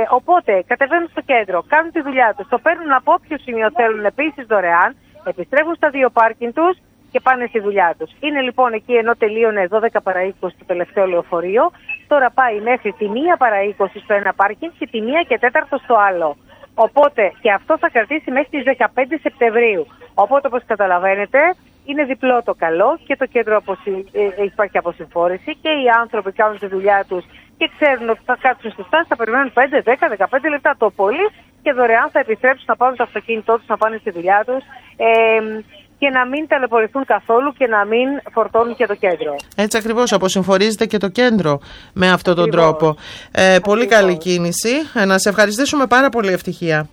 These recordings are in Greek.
Οπότε κατεβαίνουν στο κέντρο, κάνουν τη δουλειά τους, το παίρνουν από όποιο σημείο θέλουν επίσης δωρεάν, επιστρέφουν στα 2 πάρκινγκ τους και πάνε στη δουλειά τους. Είναι λοιπόν εκεί, ενώ τελείωνε 12 παρά 20 το τελευταίο λεωφορείο, τώρα πάει μέχρι τη 1 παρά 20 στο ένα πάρκινγκ και τη 1 και 4 στο άλλο. Οπότε και αυτό θα κρατήσει μέχρι τις 15 Σεπτεμβρίου. Οπότε, όπως καταλαβαίνετε, είναι διπλό το καλό και το κέντρο υπάρχει αποσυμφόρηση και οι άνθρωποι κάνουν τη δουλειά τους και ξέρουν ότι θα κάτσουν στη στάση, θα περιμένουν 5, 10, 15 λεπτά το πολύ και δωρεάν θα επιστρέψουν να πάρουν το αυτοκίνητό τους, να πάνε στη δουλειά τους και να μην ταλαιπωρηθούν καθόλου και να μην φορτώνουν και το κέντρο. Έτσι ακριβώς, αποσυμφορίζεται και το κέντρο με αυτόν τον τρόπο. Πολύ καλή κίνηση. Να σε ευχαριστήσουμε πάρα πολύ, Ευτυχία.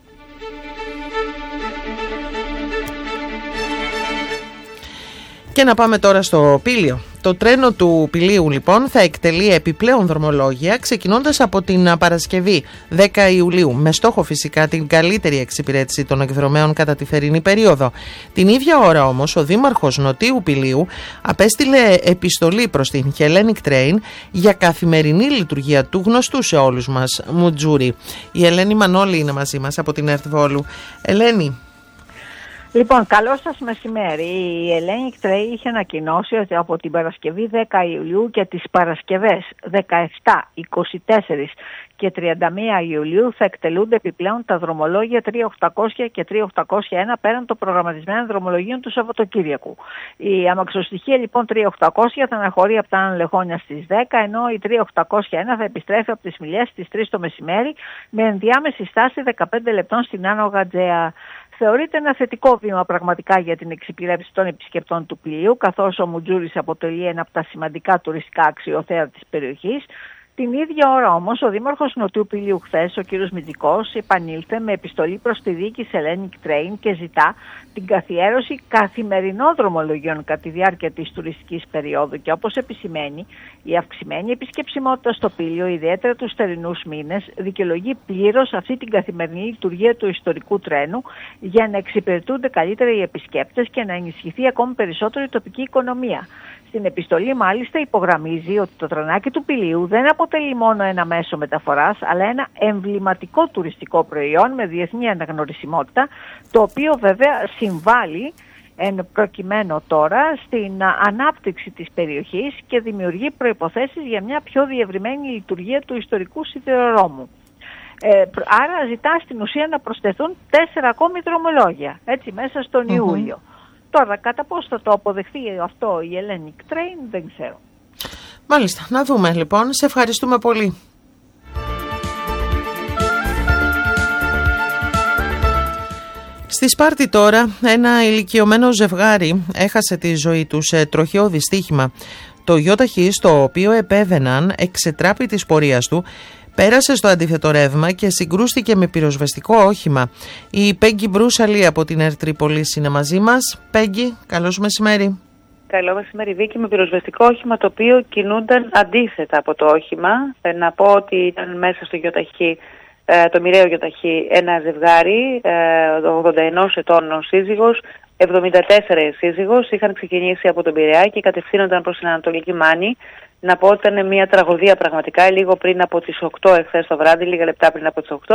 Και να πάμε τώρα στο Πήλιο. Το τρένο του Πηλίου λοιπόν θα εκτελεί επιπλέον δρομολόγια ξεκινώντας από την Παρασκευή 10 Ιουλίου με στόχο φυσικά την καλύτερη εξυπηρέτηση των εκδρομέων κατά τη θερινή περίοδο. Την ίδια ώρα όμως ο Δήμαρχος Νοτίου Πηλίου απέστειλε επιστολή προς την Hellenic Train για καθημερινή λειτουργία του γνωστού σε όλους μας Μουτζούρι. Η Ελένη Μανώλη είναι μαζί μας από την ΕΡΤ Βόλου. Ελένη. Λοιπόν, καλό σας μεσημέρι. Η Hellenic Train είχε ανακοινώσει ότι από την Παρασκευή 10 Ιουλίου και τις Παρασκευές 17, 24 και 31 Ιουλίου θα εκτελούνται επιπλέον τα δρομολόγια 3800 και 3801 πέραν των προγραμματισμένων δρομολογίων του Σαββατοκύριακου. Η αμαξοστοιχεία λοιπόν 3800 θα αναχωρεί από τα Άνω Λεχόνια στις 10, ενώ η 3801 θα επιστρέφει από τις Μιλιές στις 3 το μεσημέρι με ενδιάμεση στάση 15 λεπτών στην Άνω Γατζέα. Θεωρείται ένα θετικό βήμα πραγματικά για την εξυπηρέτηση των επισκεπτών του Πηλίου, καθώς ο Μουτζούρης αποτελεί ένα από τα σημαντικά τουριστικά αξιοθέα της περιοχής. Την ίδια ώρα όμως ο Δήμαρχος Νοτιού Πηλίου χθες, ο κ. Μητζικός, επανήλθε με επιστολή προς τη διοίκηση Hellenic Train και ζητά την καθιέρωση καθημερινών δρομολογιών κατά τη διάρκεια της τουριστικής περίοδου και όπως επισημαίνει, η αυξημένη επισκεψιμότητα στο Πήλιο, ιδιαίτερα τους θερινούς μήνες, δικαιολογεί πλήρως αυτή την καθημερινή λειτουργία του ιστορικού τρένου για να εξυπηρετούνται καλύτερα οι επισκέπτες και να ενισχυθεί ακόμη περισσότερο η τοπική οικονομία. Στην επιστολή μάλιστα υπογραμμίζει ότι το τρενάκι του Πηλίου δεν αποτελεί μόνο ένα μέσο μεταφοράς, αλλά ένα εμβληματικό τουριστικό προϊόν με διεθνή αναγνωρισιμότητα, το οποίο βέβαια συμβάλλει εν προκειμένου τώρα στην ανάπτυξη της περιοχής και δημιουργεί προϋποθέσεις για μια πιο διευρυμένη λειτουργία του ιστορικού σιδηροδρόμου. Άρα ζητά στην ουσία να προσθεθούν 4 ακόμη δρομολόγια, έτσι μέσα στον Ιούλιο. Τώρα, κατά πώς θα το αποδεχθεί αυτό η Hellenic Train, δεν ξέρω. Μάλιστα, να δούμε λοιπόν. Σε ευχαριστούμε πολύ. Στη Σπάρτη τώρα, ένα ηλικιωμένο ζευγάρι έχασε τη ζωή του σε τροχαίο δυστύχημα. Το γιοταχή στο οποίο επέβαιναν εξετράπη της πορείας του, πέρασε στο αντίθετο ρεύμα και συγκρούστηκε με πυροσβεστικό όχημα. Η Πέγγι Μπρούσαλη από την ΕΡΤ Τρίπολης είναι μαζί μας. Πέγγι, καλώς μεσημέρι. Καλό μεσημέρι, Βίκη, με πυροσβεστικό όχημα το οποίο κινούνταν αντίθετα από το όχημα. Να πω ότι ήταν μέσα στο γιοταχή, το μοιραίο γιοταχή, ένα ζευγάρι, 81 ετών ο σύζυγος, 74 σύζυγος, είχαν ξεκινήσει από τον Πειραιά και κατευθύνονταν προς την Ανατολική Μάνη. Να πω ότι ήταν μια τραγωδία πραγματικά, λίγο πριν από τις 8 εχθές το βράδυ, λίγα λεπτά πριν από τις 8,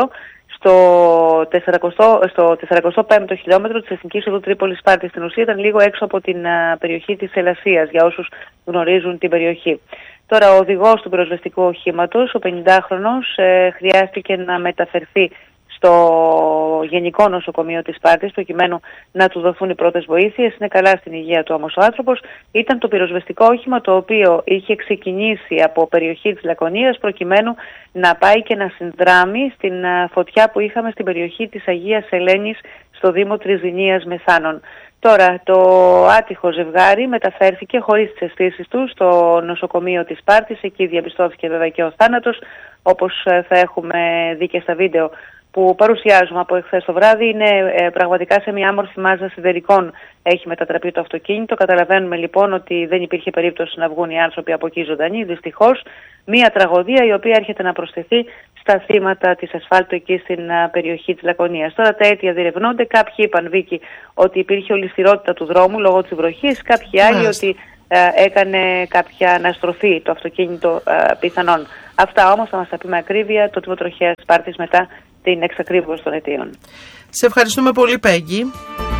στο 45ο χιλιόμετρο της Εθνικής Οδού Τρίπολης Σπάρτης. Στην ουσία ήταν λίγο έξω από την περιοχή της Ελασσίας, για όσους γνωρίζουν την περιοχή. Τώρα ο οδηγός του πυροσβεστικού οχήματος, ο 50χρονος, χρειάστηκε να μεταφερθεί στο Γενικό Νοσοκομείο της Σπάρτης προκειμένου να του δοθούν οι πρώτες βοήθειες. Είναι καλά στην υγεία του όμως ο άνθρωπος. Ήταν το πυροσβεστικό όχημα το οποίο είχε ξεκινήσει από περιοχή της Λακωνίας προκειμένου να πάει και να συνδράμει στην φωτιά που είχαμε στην περιοχή της Αγίας Ελένης στο Δήμο Τριζηνίας Μεθάνων. Τώρα το άτυχο ζευγάρι μεταφέρθηκε χωρίς τις αισθήσεις του στο νοσοκομείο της Σπάρτης. Εκεί διαπιστώθηκε βέβαια και ο θάνατος, όπως θα έχουμε δει και στα βίντεο που παρουσιάζουμε από εχθές το βράδυ. Είναι πραγματικά σε μια άμορφη μάζα σιδερικών έχει μετατραπεί το αυτοκίνητο. Καταλαβαίνουμε λοιπόν ότι δεν υπήρχε περίπτωση να βγουν οι άνθρωποι από εκεί ζωντανοί. Δυστυχώς μια τραγωδία η οποία έρχεται να προσθεθεί στα θύματα της ασφάλτου εκεί στην περιοχή της Λακωνίας. Τώρα τα αίτια διερευνώνται. Κάποιοι είπαν, Βίκη, ότι υπήρχε ολισθηρότητα του δρόμου λόγω της βροχής. Κάποιοι άλλοι ότι έκανε κάποια αναστροφή το αυτοκίνητο πιθανόν Αυτά όμως θα μας τα πει με ακρίβεια το Τμήμα Τροχέας Σπάρτης μετά την εξακρίβωση των αιτίων. Σε ευχαριστούμε πολύ, Πέγγι.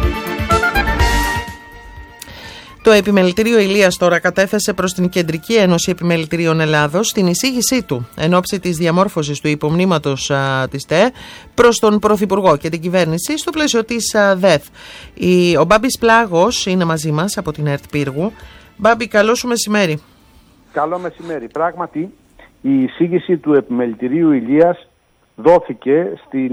Το Επιμελητήριο Ηλίας τώρα κατέθεσε προς την Κεντρική Ένωση Επιμελητηρίων Ελλάδος την εισήγησή του εν ώψη της διαμόρφωσης του υπομνήματος της ΤΕ προς τον Πρωθυπουργό και την κυβέρνηση στο πλαίσιο της ΔΕΘ. Ο Μπάμπης Πλάγος είναι μαζί μας από την ΕΡΤ Πύργου. Μπάμπη, καλό σου μεσημέρι. Καλό μεσημέρι. Πράγματι, η εισήγηση του Επιμελητηρίου Ηλίας δόθηκε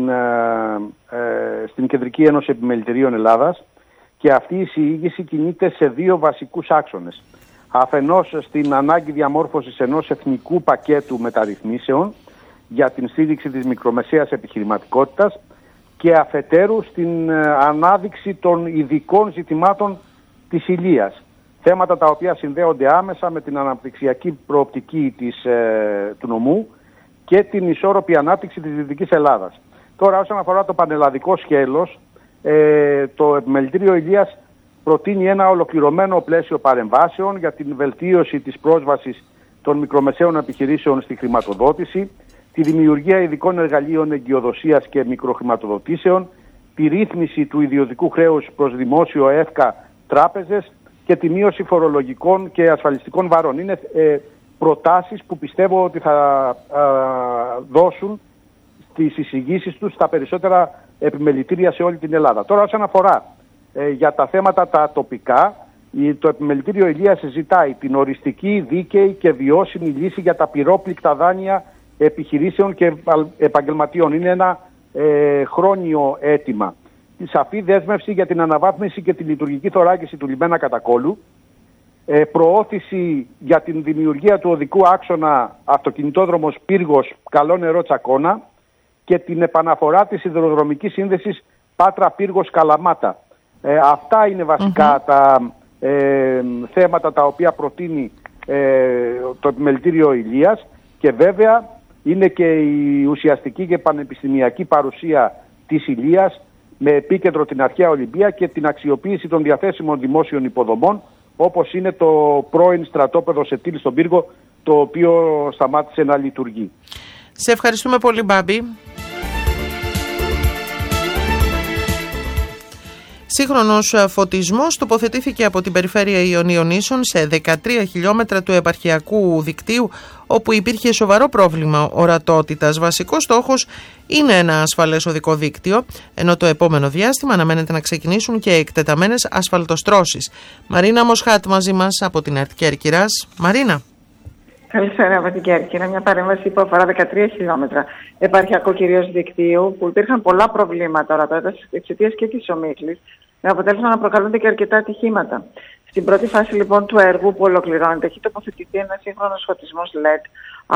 στην Κεντρική Ένωση Επιμελητηρίων Ελλάδας και αυτή η εισήγηση κινείται σε δύο βασικούς άξονες. Αφενός στην ανάγκη διαμόρφωσης ενός εθνικού πακέτου μεταρρυθμίσεων για την στήριξη της μικρομεσαίας επιχειρηματικότητας και αφετέρου στην ανάδειξη των ειδικών ζητημάτων της Ηλίας. Θέματα τα οποία συνδέονται άμεσα με την αναπτυξιακή προοπτική του νομού και την ισόρροπη ανάπτυξη της Δυτικής Ελλάδας. Τώρα, όσον αφορά το πανελλαδικό σκέλος, το Επιμελητήριο Ηλίας προτείνει ένα ολοκληρωμένο πλαίσιο παρεμβάσεων για την βελτίωση της πρόσβασης των μικρομεσαίων επιχειρήσεων στη χρηματοδότηση, τη δημιουργία ειδικών εργαλείων εγκυοδοσίας και μικροχρηματοδοτήσεων, τη ρύθμιση του ιδιωτικού χρέους προς δημόσιο ΕΦΚΑ τράπεζες και τη μείωση φορολογικών και ασφαλιστικών βαρών. Είναι προτάσεις που πιστεύω ότι θα δώσουν τις εισηγήσεις τους στα περισσότερα επιμελητήρια σε όλη την Ελλάδα. Τώρα, όσον αφορά για τα θέματα τα τοπικά, το Επιμελητήριο Ηλίας ζητάει την οριστική, δίκαιη και βιώσιμη λύση για τα πυρόπληκτα δάνεια επιχειρήσεων και επαγγελματιών. Είναι ένα χρόνιο αίτημα. Τη σαφή δέσμευση για την αναβάθμιση και τη λειτουργική θωράκιση του λιμένα Κατακόλου, προώθηση για την δημιουργία του οδικού άξονα αυτοκινητόδρομος Πύργος Καλό Νερό Τσακώνα και την επαναφορά της σιδηροδρομικής σύνδεσης Πάτρα Πύργος Καλαμάτα. Αυτά είναι βασικά τα θέματα τα οποία προτείνει το Επιμελητήριο Ηλίας και βέβαια είναι και η ουσιαστική και πανεπιστημιακή παρουσία της Ηλίας με επίκεντρο την αρχαία Ολυμπία και την αξιοποίηση των διαθέσιμων δημόσιων υποδομών, όπως είναι το πρώην στρατόπεδο Σετήλ στον Πύργο, το οποίο σταμάτησε να λειτουργεί. Σε ευχαριστούμε πολύ, Μπάμπη. Σύγχρονος φωτισμός τοποθετήθηκε από την περιφέρεια Ιωνίων Νήσων σε 13 χιλιόμετρα του επαρχιακού δικτύου, όπου υπήρχε σοβαρό πρόβλημα ορατότητας. Βασικός στόχος είναι ένα ασφαλές οδικό δίκτυο, ενώ το επόμενο διάστημα αναμένεται να ξεκινήσουν και εκτεταμένες ασφαλτοστρώσεις. Μαρίνα Μοσχάτ μαζί μας από την ΕΡΤ Κέρκυρας. Μαρίνα. Καλησπέρα από την Κέρκυρα. Μια παρέμβαση που αφορά 13 χιλιόμετρα επαρχιακό κυρίως δικτύου, που υπήρχαν πολλά προβλήματα ορατότητας εξαιτίας και της ομίχλης, με αποτέλεσμα να προκαλούνται και αρκετά ατυχήματα. Στην πρώτη φάση λοιπόν του έργου που ολοκληρώνεται, έχει τοποθετηθεί ένα σύγχρονος φωτισμός LED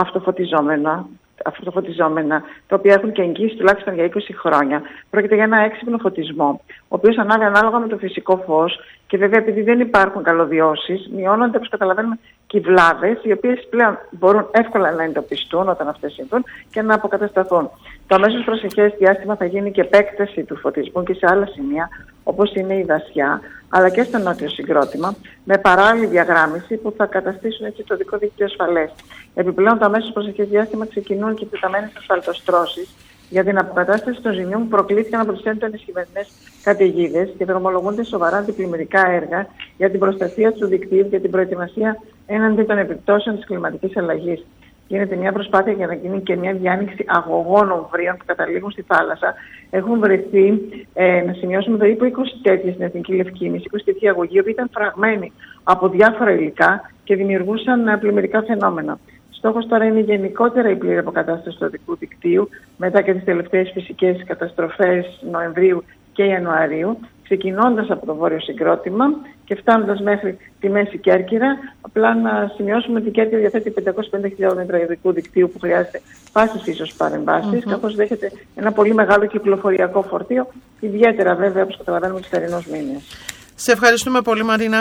αυτοφωτιζόμενα, τα οποία έχουν και εγγύηση τουλάχιστον για 20 χρόνια. Πρόκειται για ένα έξυπνο φωτισμό, ο οποίος ανάβει ανάλογα με το φυσικό φως και βέβαια επειδή δεν υπάρχουν καλωδιώσεις, μειώνονται, όπως καταλαβαίνουμε, και οι βλάβες, οι οποίες πλέον μπορούν εύκολα να εντοπιστούν όταν αυτές συμβούν και να αποκατασταθούν. Το αμέσως προσεχές διάστημα θα γίνει και επέκταση του φωτισμού και σε άλλα σημεία, όπως είναι η Δασιά, αλλά και στο νότιο συγκρότημα, με παράλληλη διαγράμμιση που θα καταστήσουν έτσι το δικό δίκτυο ασφαλές. Επιπλέον, το αμέσως προσεχές διάστημα ξεκινούν και εκτεταμένες ασφαλτοστρώσεις για την αποκατάσταση των ζημιών που προκλήθηκαν από τις έντονες χειμερινές καταιγίδες και δρομολογούνται σοβαρά αντιπλημμυρικά έργα για την προστασία του δικτύου και την προετοιμασία έναντι των επιπτώσεων της κλιματικής αλλαγής. Γίνεται μια προσπάθεια για να γίνει και μια διάνοιξη αγωγών ομβρίων που καταλήγουν στη θάλασσα. Έχουν βρεθεί, να σημειώσουμε, περίπου 20 τέτοιες στην Εθνική Λευκίνηση, 20 τέτοιοι αγωγοί, που ήταν φραγμένοι από διάφορα υλικά και δημιουργούσαν πλημμυρικά φαινόμενα. Στόχος τώρα είναι γενικότερα η πλήρη αποκατάσταση του οδικού δικτύου μετά και τις τελευταίες φυσικές καταστροφές Νοεμβρίου και Ιανουαρίου, ξεκινώντας από το βόρειο συγκρότημα και φτάνοντας μέχρι τη Μέση Κέρκυρα. Απλά να σημειώσουμε ότι η Κέρκυρα διαθέτει 550 χιλιόμετρα οδικού δικτύου που χρειάζεται πάσης ίσως παρεμβάσεις, καθώς δέχεται ένα πολύ μεγάλο κυκλοφοριακό φορτίο, ιδιαίτερα βέβαια όπως καταλαβαίνουμε τους θερινούς μήνες. Σε ευχαριστούμε πολύ, Μαρίνα.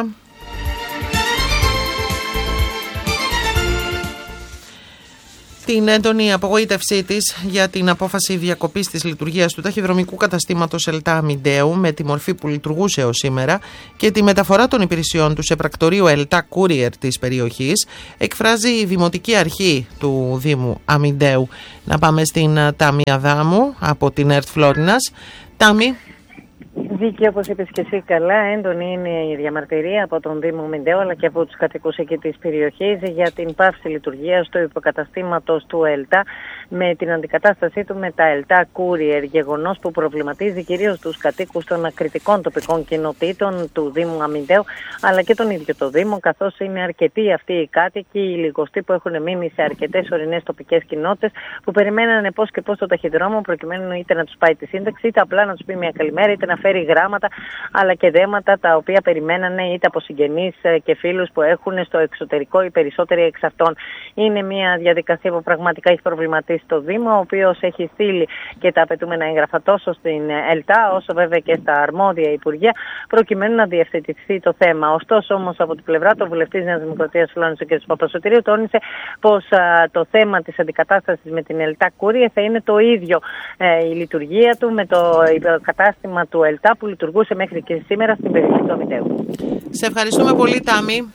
την έντονη απογοήτευσή της για την απόφαση διακοπής της λειτουργίας του ταχυδρομικού καταστήματος ΕΛΤΑ Αμιντέου με τη μορφή που λειτουργούσε ως σήμερα και τη μεταφορά των υπηρεσιών του σε πρακτορείο ΕΛΤΑ Courier της περιοχής, εκφράζει η Δημοτική Αρχή του Δήμου Αμιντέου. Να πάμε στην Τάμη Αδάμου από την ΕΡΤ Φλόρινας. Τάμη. Βίκη, όπως είπες και εσύ καλά, έντονη είναι η διαμαρτυρία από τον Δήμο Αμιντέου αλλά και από τους κατοικούς εκεί της περιοχής για την πάυση λειτουργίας του υποκαταστήματος του ΕΛΤΑ με την αντικατάστασή του με τα ΕΛΤΑ Courier, γεγονός που προβληματίζει κυρίως τους κατοίκους των ακριτικών τοπικών κοινοτήτων του Δήμου Αμιντέου αλλά και τον ίδιο το Δήμο, καθώς είναι αρκετοί αυτοί οι κάτοικοι, οι λιγοστοί που έχουν μείνει σε αρκετές ορεινές τοπικές κοινότητες που περιμένανε πώς και πώς το ταχυδρόμο προκειμένου είτε να τους πάει τη σύνταξη, είτε απλά να τους πει μια καλημέρα, είτε να φέρει γράμματα αλλά και δέματα τα οποία περιμένανε είτε από συγγενείς και φίλους που έχουν στο εξωτερικό οι περισσότεροι εξ αυτών. Είναι μια διαδικασία που πραγματικά έχει προβληματίσει το Δήμο, ο οποίος έχει στείλει και τα απαιτούμενα έγγραφα τόσο στην ΕΛΤΑ όσο βέβαια και στα αρμόδια υπουργεία προκειμένου να διευθετηθεί το θέμα. Ωστόσο όμως από την πλευρά του βουλευτής Νέας Δημοκρατίας Φλόρινας, ο κ. Παπασωτηρίου, τόνισε πως το θέμα της αντικατάστασης με την ΕΛΤΑ Courier θα είναι το ίδιο η λειτουργία του με το κατάστημα του ΕΛΤΑ που λειτουργούσε μέχρι και σήμερα στην περιοχή του Αμιντέου. Σε ευχαριστούμε πολύ, Τάμη.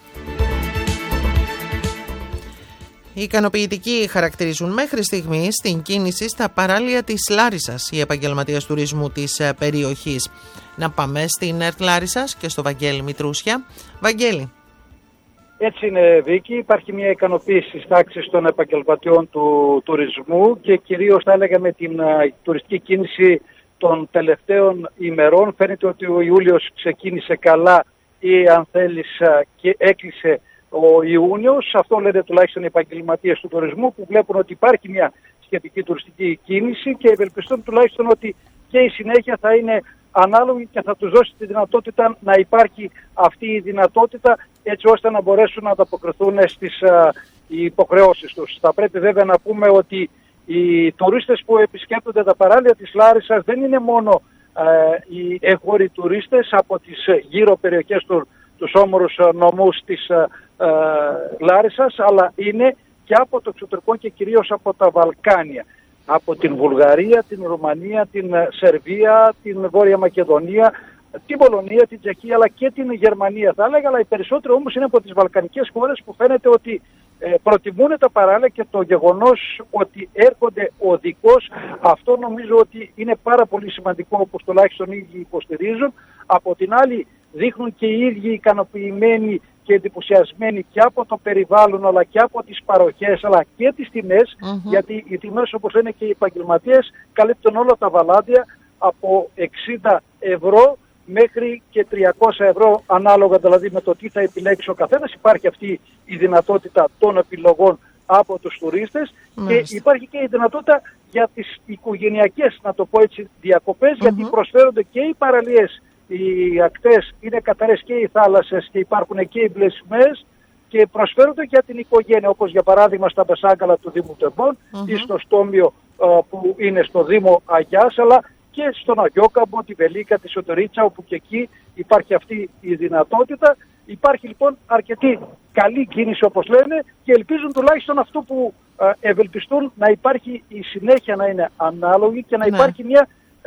Οι ικανοποιητικοί χαρακτηρίζουν μέχρι στιγμής την κίνηση στα παράλια της Λάρισσας, οι επαγγελματίες τουρισμού της περιοχής. Να πάμε στην ΕΡΤ Λάρισσας και στο Βαγγέλη Μητρούσια. Βαγγέλη. Έτσι είναι, Βίκη. Υπάρχει μια ικανοποίηση στις τάξεις των επαγγελματιών του τουρισμού και κυρίως θα έλεγα με την τουριστική κίνηση των τελευταίων ημερών. Φαίνεται ότι ο Ιούλιος ξεκίνησε καλά ή αν θέλεις και έκλεισε ο Ιούνιος. Αυτό λένε τουλάχιστον οι επαγγελματίες του τουρισμού που βλέπουν ότι υπάρχει μια σχετική τουριστική κίνηση και ευελπιστούν τουλάχιστον ότι και η συνέχεια θα είναι ανάλογη και θα τους δώσει τη δυνατότητα να υπάρχει αυτή η δυνατότητα έτσι ώστε να μπορέσουν να ανταποκριθούν στις υποχρεώσεις τους. Θα πρέπει βέβαια να πούμε ότι οι τουρίστες που επισκέπτονται τα παράλια της Λάρισσας δεν είναι μόνο οι εγχώροι τουρίστες από τις γύρω περιοχές τους όμορους νομούς της Λάρισσας, αλλά είναι και από το εξωτερικό και κυρίως από τα Βαλκάνια. Από την Βουλγαρία, την Ρουμανία, την Σερβία, την Βόρεια Μακεδονία, την Πολωνία, την Τσεχία αλλά και την Γερμανία θα έλεγα, αλλά οι περισσότεροι όμως είναι από τις βαλκανικές χώρες που φαίνεται ότι προτιμούν τα παράλια και το γεγονός ότι έρχονται οδικώς, αυτό νομίζω ότι είναι πάρα πολύ σημαντικό όπως τουλάχιστον οι ίδιοι υποστηρίζουν. Από την άλλη δείχνουν και οι ίδιοι ικανοποιημένοι και εντυπωσιασμένοι και από το περιβάλλον αλλά και από τις παροχές αλλά και τις τιμές, γιατί οι τιμές όπως λένε και οι επαγγελματίες καλύπτουν όλα τα βαλάντια από 60 ευρώ μέχρι και 300 ευρώ ανάλογα δηλαδή με το τι θα επιλέξει ο καθένας. Υπάρχει αυτή η δυνατότητα των επιλογών από τους τουρίστες και υπάρχει και η δυνατότητα για τις οικογενειακές, να το πω έτσι, διακοπές, γιατί προσφέρονται και οι παραλίες, οι ακτές είναι καθαρές και οι θάλασσες και υπάρχουν και οι μπλε σημαίες και προσφέρονται για την οικογένεια, όπως για παράδειγμα στα Μπεσάγκαλα του Δήμου Τεμπών ή στο Στόμιο που είναι στο Δήμο Αγιάς, αλλά και στον Αγιόκαμπο, τη Βελίκα, τη Σωτερίτσα, όπου και εκεί υπάρχει αυτή η δυνατότητα. Υπάρχει λοιπόν αρκετή καλή κίνηση όπως λένε και ελπίζουν τουλάχιστον αυτό που ευελπιστούν, να υπάρχει η συνέχεια να είναι ανάλογη και να υπάρχει μια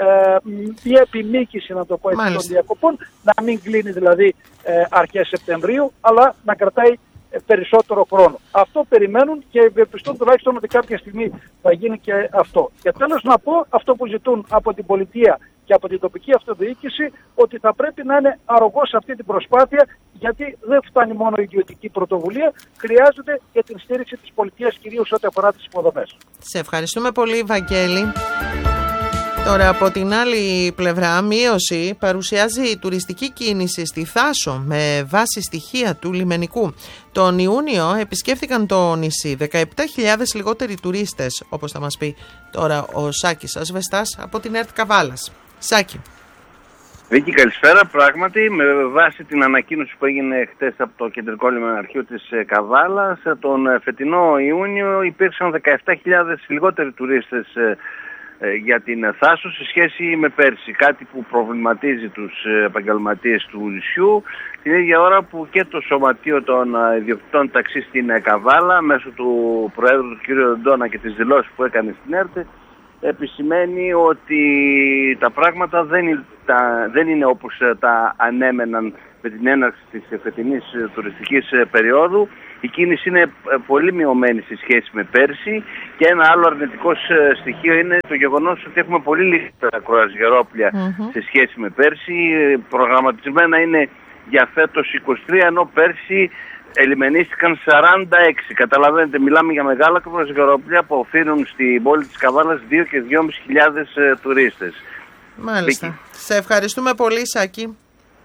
επιμήκυση, να το πω έτσι, των διακοπών, να μην κλείνει δηλαδή αρχές Σεπτεμβρίου αλλά να κρατάει περισσότερο χρόνο. Αυτό περιμένουν και ευελπιστούν τουλάχιστον ότι κάποια στιγμή θα γίνει και αυτό. Και τέλος να πω αυτό που ζητούν από την πολιτεία και από την τοπική αυτοδιοίκηση, ότι θα πρέπει να είναι αρρωγός σε αυτή την προσπάθεια, γιατί δεν φτάνει μόνο η ιδιωτική πρωτοβουλία, χρειάζεται και την στήριξη της πολιτείας, κυρίως ό,τι αφορά τις υποδομές. Σε ευχαριστούμε πολύ, Βαγγέλη. Τώρα από την άλλη πλευρά, μείωση παρουσιάζει η τουριστική κίνηση στη Θάσο με βάση στοιχεία του λιμενικού. Τον Ιούνιο επισκέφθηκαν το νησί 17.000 λιγότεροι τουρίστες, όπως θα μας πει τώρα ο Σάκης Ασβεστάς από την ΕΡΤ Καβάλας. Σάκη. Βίκη, καλησπέρα. Πράγματι, με βάση την ανακοίνωση που έγινε χτες από το Κεντρικό Λιμεναρχείο της Καβάλας, τον φετινό Ιούνιο υπήρξαν 17.000 λιγότεροι τουρίστες για την Θάσο σε σχέση με πέρσι. Κάτι που προβληματίζει τους επαγγελματίες του νησιού την ίδια ώρα που και το Σωματείο των Ιδιοκτητών Ταξί στην Καβάλα μέσω του Προέδρου του κ. Ντόνα και τις δηλώσεις που έκανε στην ΕΡΤ επισημαίνει ότι τα πράγματα δεν είναι όπως τα ανέμεναν με την έναρξη της φετινής τουριστικής περίοδου. Η κίνηση είναι πολύ μειωμένη σε σχέση με πέρσι και ένα άλλο αρνητικό στοιχείο είναι το γεγονός ότι έχουμε πολύ λιγότερα κρουαζιερόπλια σε σχέση με πέρσι. Προγραμματισμένα είναι για φέτος 23, ενώ πέρσι ελιμενίστηκαν 46. Καταλαβαίνετε, μιλάμε για μεγάλα κρουαζιερόπλια που οφείλουν στην πόλη της Καβάλας 2.000 και 2.500 τουρίστες. Μάλιστα. Σε ευχαριστούμε πολύ, Σάκη.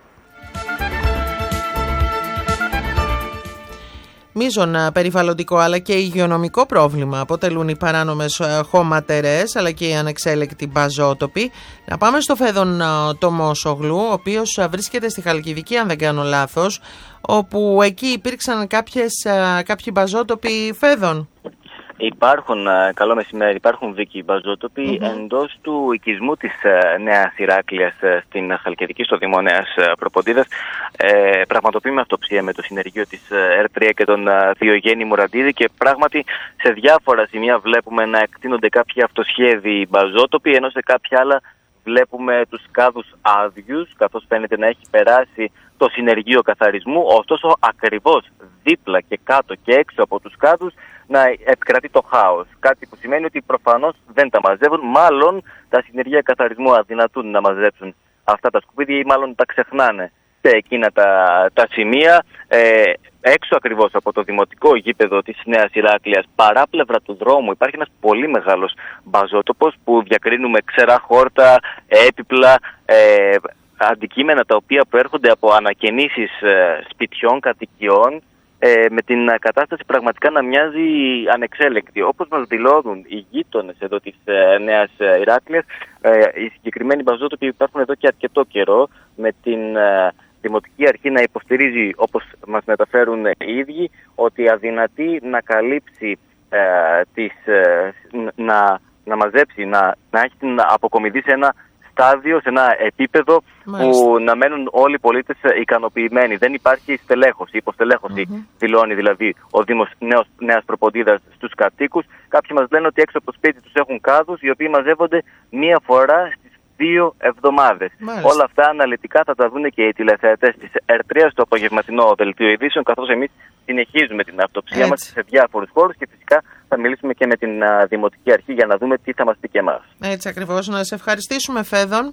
Μείζον περιβαλλοντικό αλλά και υγειονομικό πρόβλημα αποτελούν οι παράνομες χωματερές αλλά και οι ανεξέλεκτοι μπαζότοποι. Να πάμε στο Φέδων Τομόσογλου, ο οποίος βρίσκεται στη Χαλκιδική, αν δεν κάνω λάθος, όπου εκεί υπήρξαν κάποιοι μπαζότοποι Φέδων. Υπάρχουν, καλό μεσημέρι, υπάρχουν δίκοι μπαζότοποι εντός του οικισμού της Νέας Ηράκλειας στην Χαλκιδική, στο Δήμο Νέας Προποντίδας. Πραγματοποιούμε αυτοψία με το συνεργείο της ΕΡΤ3 και τον Διογέννη Μουραντίδη και πράγματι σε διάφορα σημεία βλέπουμε να εκτείνονται κάποιοι αυτοσχέδιοι μπαζότοποι, ενώ σε κάποια άλλα βλέπουμε τους κάδους άδειους, καθώς φαίνεται να έχει περάσει το συνεργείο καθαρισμού, ωστόσο ακριβώς δίπλα και κάτω και έξω από τους κάδους να επικρατεί το χάος. Κάτι που σημαίνει ότι προφανώς δεν τα μαζεύουν, μάλλον τα συνεργεία καθαρισμού αδυνατούν να μαζέψουν αυτά τα σκουπίδια ή μάλλον τα ξεχνάνε σε εκείνα τα σημεία. Έξω ακριβώς από το δημοτικό γήπεδο της Νέας Ηράκλειας, παράπλευρα του δρόμου, υπάρχει ένας πολύ μεγάλος μπαζότοπος που διακρίνουμε ξερά χόρτα, έπιπλα, αντικείμενα τα οποία προέρχονται από ανακαινήσεις σπιτιών, κατοικιών, με την κατάσταση πραγματικά να μοιάζει ανεξέλεκτη. Όπως μας δηλώνουν οι γείτονες εδώ της Νέας Ηράκλειας, οι συγκεκριμένοι μπαζότοποι υπάρχουν εδώ και αρκετό καιρό, με την Δημοτική Αρχή να υποστηρίζει, όπως μας μεταφέρουν οι ίδιοι, ότι αδυνατεί να καλύψει, να μαζέψει, να έχει την αποκομιδή σε ένα στάδιο, σε ένα επίπεδο που να μένουν όλοι οι πολίτες ικανοποιημένοι. Δεν υπάρχει στελέχωση, υποστελέχωση, δηλώνει δηλαδή ο Δήμος Νέας Προποντίδας στους κατοίκους. Κάποιοι μας λένε ότι έξω από το σπίτι τους έχουν κάδους, οι οποίοι μαζεύονται μία φορά στις 2 εβδομάδες. Όλα αυτά αναλυτικά θα τα δουν και οι τηλεθεατές της ΕΡΤ3 στο απογευματινό δελτίο ειδήσεων, καθώς εμείς συνεχίζουμε την αυτοψία μας σε διάφορους χώρους και φυσικά θα μιλήσουμε και με την Δημοτική Αρχή για να δούμε τι θα μας πει και εμάς. Έτσι ακριβώς. Να σε ευχαριστήσουμε, Φέδων.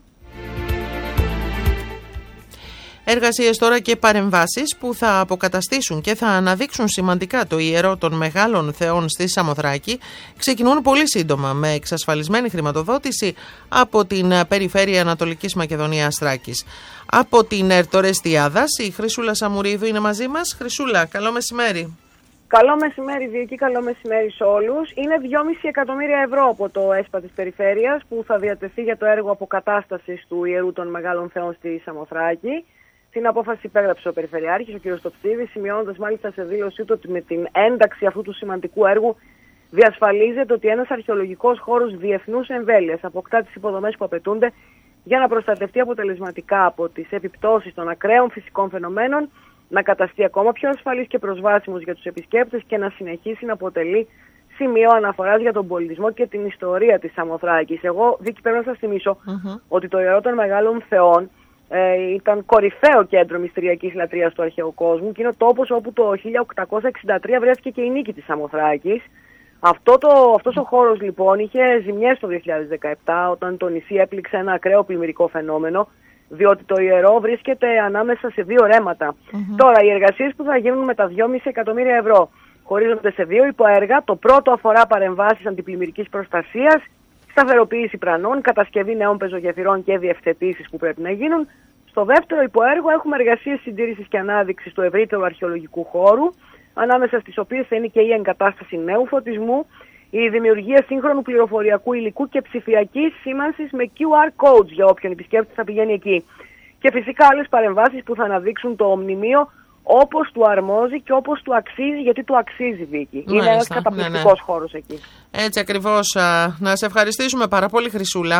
Εργασίες τώρα και παρεμβάσεις που θα αποκαταστήσουν και θα αναδείξουν σημαντικά το ιερό των μεγάλων θεών στη Σαμοθράκη ξεκινούν πολύ σύντομα με εξασφαλισμένη χρηματοδότηση από την Περιφέρεια Ανατολικής Μακεδονίας Θράκης. Από την ΕΡΤ Ορεστιάδας, η Χρυσούλα Σαμουρίδου είναι μαζί μας. Χρυσούλα, καλό μεσημέρι. Καλό μεσημέρι, Βίκη, καλό μεσημέρι σε όλους. Είναι 2,5 εκατομμύρια ευρώ από το ΕΣΠΑ της Περιφέρειας που θα διατεθεί για το έργο αποκατάστασης του ιερού των μεγάλων θεών στη Σαμοθράκη. Την απόφαση υπέγραψε ο Περιφερειάρχης, ο κ. Στοψίδης, σημειώνοντας μάλιστα σε δήλωσή του ότι με την ένταξη αυτού του σημαντικού έργου διασφαλίζεται ότι ένας αρχαιολογικός χώρος διεθνούς εμβέλειας αποκτά τις υποδομές που απαιτούνται για να προστατευτεί αποτελεσματικά από τις επιπτώσεις των ακραίων φυσικών φαινομένων, να καταστεί ακόμα πιο ασφαλής και προσβάσιμος για τους επισκέπτες και να συνεχίσει να αποτελεί σημείο αναφοράς για τον πολιτισμό και την ιστορία της Σαμοθράκης. Εγώ, Βίκη, πρέπει να σας θυμίσω ότι το ιερό των μεγάλων θεών ήταν κορυφαίο κέντρο μυστηριακής λατρείας του αρχαίου κόσμου και είναι ο τόπος όπου το 1863 βρέθηκε και η νίκη της Σαμοθράκης. Αυτός ο χώρος λοιπόν είχε ζημιές το 2017 όταν το νησί έπληξε ένα ακραίο πλημμυρικό φαινόμενο, διότι το ιερό βρίσκεται ανάμεσα σε 2 ρέματα. Τώρα, οι εργασίες που θα γίνουν με τα 2,5 εκατομμύρια ευρώ χωρίζονται σε 2 υποέργα. Το πρώτο αφορά παρεμβάσεις αντιπλημμυρικής προστασίας, σταθεροποίηση πρανών, κατασκευή νέων πεζογεφυρών και διευθετήσεις που πρέπει να γίνουν. Στο δεύτερο υποέργο έχουμε εργασίες συντήρησης και ανάδειξης του ευρύτερου αρχαιολογικού χώρου, ανάμεσα στις οποίες θα είναι και η εγκατάσταση νέου φωτισμού, η δημιουργία σύγχρονου πληροφοριακού υλικού και ψηφιακής σήμανσης με QR codes για όποιον επισκέπτη θα πηγαίνει εκεί. Και φυσικά άλλες παρεμβάσεις που θα αναδείξουν το μνημείο όπως του αρμόζει και όπως του αξίζει, γιατί του αξίζει, Βίκη. Είναι ένας καταπληκτικός χώρος εκεί. Έτσι ακριβώς. Να σε ευχαριστήσουμε πάρα πολύ, Χρυσούλα.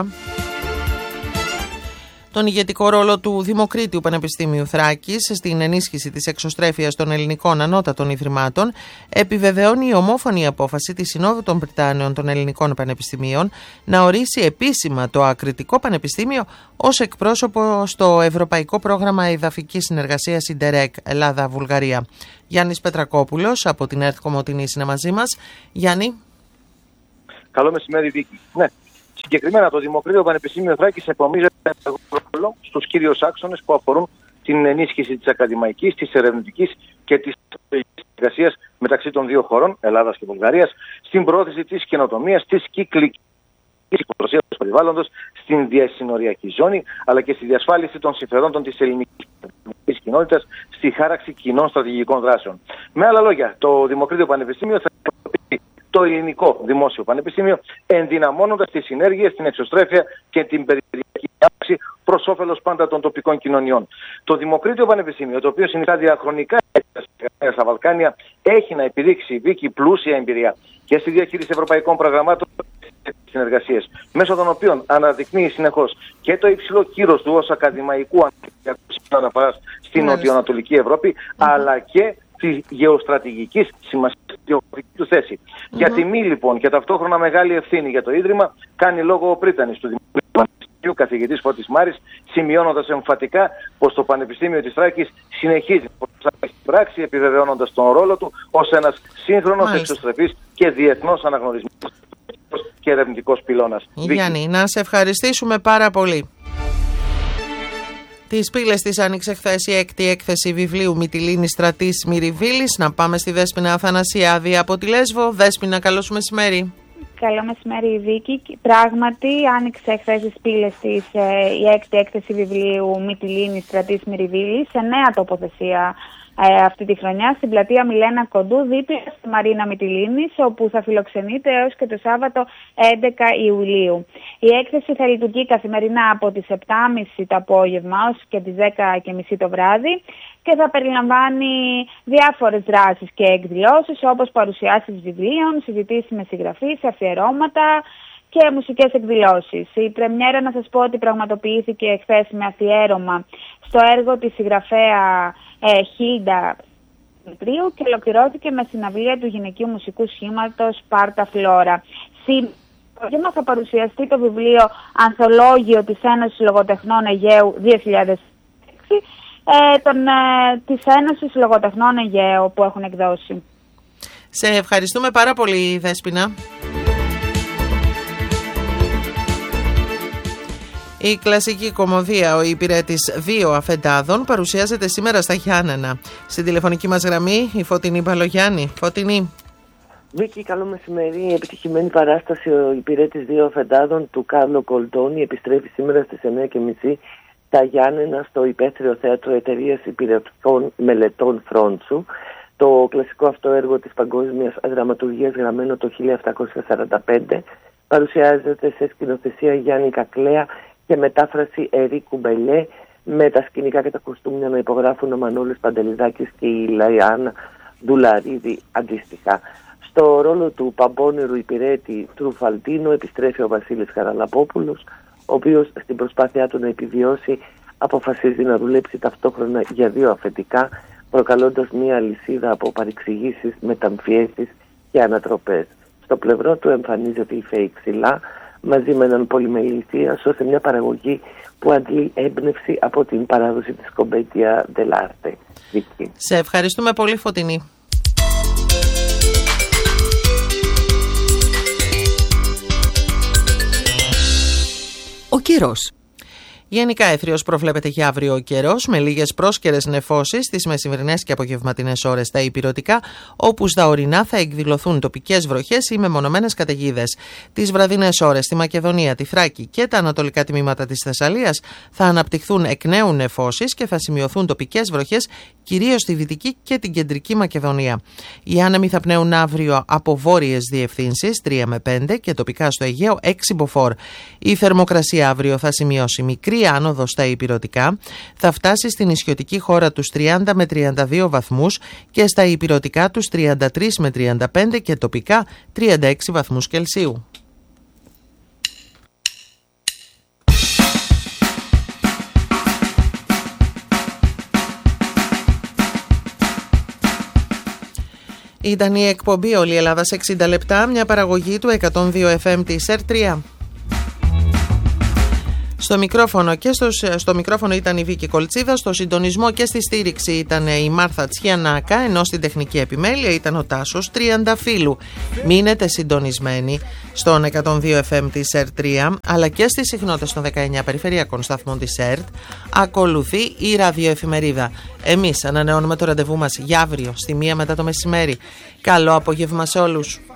Τον ηγετικό ρόλο του Δημοκρίτιου Πανεπιστήμιου Θράκης στην ενίσχυση της εξωστρέφειας των ελληνικών ανώτατων ιδρυμάτων επιβεβαιώνει η ομόφωνη απόφαση της Συνόδου των Πριτάνεων των Ελληνικών Πανεπιστημίων να ορίσει επίσημα το Ακριτικό Πανεπιστήμιο ως εκπρόσωπο στο Ευρωπαϊκό Πρόγραμμα Εδαφικής Συνεργασίας Ιντερεκ Ελλάδα-Βουλγαρία. Γιάννης Πετρακόπουλος από την ΕΡΤ Κομοτηνής είναι μαζί μας. Γιάννη. Καλό μεσημέρι, Βίκη. Ναι. Συγκεκριμένα, το Δημοκρίτιο Πανεπιστήμιο Θράκης επομίζεται ρόλο στους κύριους άξονες που αφορούν την ενίσχυση της ακαδημαϊκής, της ερευνητικής και της συνεργασίας μεταξύ των δύο χωρών, Ελλάδας και Βουλγαρίας, στην πρόθεση της καινοτομίας, της κυκλικής προστασίας του περιβάλλοντος, στην διασυνοριακή ζώνη, αλλά και στη διασφάλιση των συμφερόντων της ελληνικής κοινότητας, στη χάραξη κοινών στρατηγικών δράσεων. Με άλλα λόγια, το Δημοκρίτιο Πανεπιστήμιο θα το ελληνικό δημόσιο πανεπιστήμιο, ενδυναμώνοντας τις συνέργειες, την εξωστρέφεια και την περιφερειακή άμεση προς όφελος πάντα των τοπικών κοινωνιών. Το Δημοκρίτιο Πανεπιστήμιο, το οποίο συνιστά διαχρονικά στα Βαλκάνια, έχει να επιδείξει, Βίκη, πλούσια εμπειρία και στη διαχείριση ευρωπαϊκών προγραμμάτων και συνεργασίες, μέσω των οποίων αναδεικνύει συνεχώς και το υψηλό κύρος του ως ακαδημαϊκού αναφοράς στην νοτιοανατολική Ευρώπη, αλλά και τη γεωστρατηγική σημασία του θέση. Για τιμή λοιπόν και ταυτόχρονα μεγάλη ευθύνη για το Ίδρυμα, κάνει λόγο ο πρίτανης του Δημοκρατικού Πανεπιστημίου, καθηγητής Φώτης Μάρης, σημειώνοντας εμφατικά πως το Πανεπιστήμιο της Θράκης συνεχίζει στην πράξη, επιβεβαιώνοντας τον ρόλο του ως ένας σύγχρονος, εξωστρεφής και διεθνώς αναγνωρισμένος και ερευνητικός πυλώνας. Γιάννη, να σε ευχαριστήσουμε πάρα πολύ. Τις πύλες της άνοιξε χθες η έκτη έκθεση βιβλίου Μυτιλήνης Στρατής Μυριβίλης. Να πάμε στη Δέσποινα Αθανασιάδη από τη Λέσβο. Δέσποινα, καλώς μεσημέρι. Καλό μεσημέρι, Βίκη. Πράγματι, άνοιξε χθες τις πύλες της η έκτη έκθεση βιβλίου Μυτιλήνης Στρατής Μυριβίλης σε νέα τοποθεσία αυτή τη χρονιά στην πλατεία Μιλένα Κοντού, δίπλα στη Μαρίνα Μυτιλήνης, όπου θα φιλοξενείται έως και το Σάββατο 11 Ιουλίου. Η έκθεση θα λειτουργεί καθημερινά από τις 7.30 το απόγευμα ως και τις 10.30 το βράδυ και θα περιλαμβάνει διάφορες δράσεις και εκδηλώσεις, όπως παρουσιάσεις βιβλίων, συζητήσεις με συγγραφείς, αφιερώματα και μουσικές εκδηλώσεις. Η πρεμιέρα, να σας πω ότι πραγματοποιήθηκε χθες με αφιέρωμα στο έργο της συγγραφέα Χίλντα Δημητρίου και ολοκληρώθηκε με συναυλία του γυναικείου μουσικού σχήματος Πάρτα Φλόρα. Σήμερα θα παρουσιαστεί το βιβλίο Ανθολόγιο της Ένωσης Λογοτεχνών Αιγαίου 2006 της Ένωσης Λογοτεχνών Αιγαίου που έχουν εκδώσει. Σε ευχαριστούμε πάρα πολύ, Δέσποινα. Η κλασική κωμωδία «Ο υπηρέτης δύο αφεντάδων» παρουσιάζεται σήμερα στα Γιάννενα. Στην τηλεφωνική μας γραμμή η Φωτεινή Μπαλογιάννη. Φωτεινή. Βίκη, καλό μεσημέρι. Η επιτυχημένη παράσταση «Ο υπηρέτης δύο αφεντάδων» του Κάρλο Κολτόνι επιστρέφει σήμερα στις 9.30 στα Γιάννενα στο Υπαίθριο Θέατρο Εταιρείας Υπηρετικών Μελετών Φρόντσου. Το κλασικό αυτό έργο της παγκόσμιας δραματουργίας, γραμμένο το 1745, παρουσιάζεται σε σκηνοθεσία Γιάννη Κακλέα και μετάφραση Ερίκου Μπελέ, με τα σκηνικά και τα κοστούμια να υπογράφουν ο Μανώλης Παντελιδάκης και η Λαϊάννα Ντουλαρίδη αντίστοιχα. Στο ρόλο του παμπώνερου υπηρέτη Τρουφαλτίνο επιστρέφει ο Βασίλης Χαραλαπόπουλος, ο οποίος στην προσπάθειά του να επιβιώσει αποφασίζει να δουλέψει ταυτόχρονα για δύο αφεντικά, προκαλώντας μία αλυσίδα από παρεξηγήσεις, μεταμφιέσεις και ανατροπές. Στο πλευρό του εμφανίζεται η Φέη Ξυλά μαζί με έναν πολυμελή θείασο σε μια παραγωγή που αντλεί έμπνευση από την παράδοση της Κομπέτια Ντελάρτε. Σε ευχαριστούμε πολύ, Φωτεινή. Ο καιρός. Γενικά αιθριος προβλέπεται για αύριο ο καιρός, με λίγες πρόσκαιρες νεφώσεις στις μεσημερινές και απογευματινές ώρες στα ηπειρωτικά, όπου στα ορεινά θα εκδηλωθούν τοπικές βροχές ή μεμονωμένες καταιγίδες. Τις βραδινές ώρες στη Μακεδονία, τη Θράκη και τα ανατολικά τμήματα της Θεσσαλίας θα αναπτυχθούν εκ νέου νεφώσεις και θα σημειωθούν τοπικές βροχές κυρίως στη Δυτική και την Κεντρική Μακεδονία. Οι άνεμοι θα πνέουν αύριο από βόρειες διευθύνσεις 3 με 5 και τοπικά στο Αιγαίο 6 μποφόρ. Η θερμοκρασία αύριο θα σημειώσει μικρή βαθμιαία άνοδος στα ηπειρωτικά, θα φτάσει στην νησιωτική χώρα τους 30 με 32 βαθμούς και στα ηπειρωτικά τους 33 με 35 και τοπικά 36 βαθμούς Κελσίου. Ήταν η εκπομπή «Όλη η Ελλάδα σε 60 λεπτά», μια παραγωγή του 102 FM της ΕΡΤ3. Στο μικρόφωνο και στο μικρόφωνο ήταν η Βίκη Κολτσίδα, στο συντονισμό και στη στήριξη ήταν η Μάρθα Τσιανάκα, ενώ στην τεχνική επιμέλεια ήταν ο Τάσος Τριανταφύλου. Μείνετε συντονισμένοι στον 102 FM της ΕΡΤ3, αλλά και στις συχνότητες των 19 περιφερειακών σταθμών της ΕΡΤ. Ακολουθεί η ραδιοεφημερίδα. Εμείς ανανεώνουμε το ραντεβού μας για αύριο στη 1 μετά το μεσημέρι. Καλό απόγευμα σε όλους.